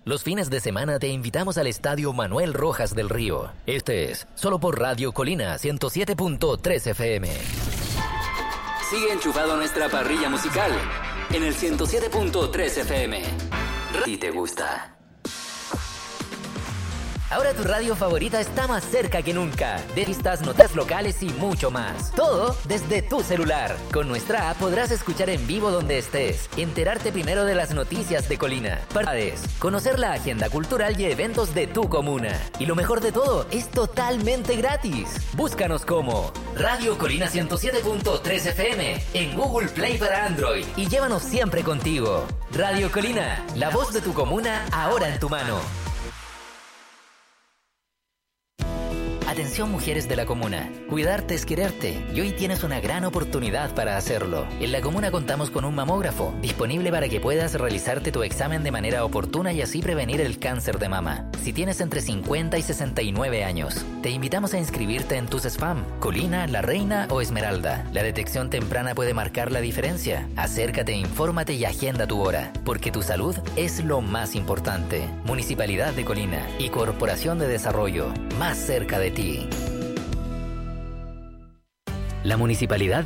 Los fines de semana te invitamos al Estadio Manuel Rojas del Río. Este es solo por Radio Colina 107.3 FM. Sigue enchufado a nuestra parrilla musical en el 107.3 FM. Si te gusta. Ahora tu radio favorita está más cerca que nunca. De pistas, notas locales y mucho más. Todo desde tu celular. Con nuestra app podrás escuchar en vivo donde estés, enterarte primero de las noticias de Colina, parades, conocer la agenda cultural y eventos de tu comuna. Y lo mejor de todo, es totalmente gratis. Búscanos como Radio Colina 107.3 FM en Google Play para Android y llévanos siempre contigo. Radio Colina, la voz de tu comuna ahora en tu mano. Atención mujeres de la comuna, cuidarte es quererte y hoy tienes una gran oportunidad para hacerlo. En la comuna contamos con un mamógrafo disponible para que puedas realizarte tu examen de manera oportuna y así prevenir el cáncer de mama. Si tienes entre 50 y 69 años, te invitamos a inscribirte en tus spam, Colina, La Reina o Esmeralda. La detección temprana puede marcar la diferencia. Acércate, infórmate y agenda tu hora, porque tu salud es lo más importante. Municipalidad de Colina y Corporación de Desarrollo, más cerca de ti. La Municipalidad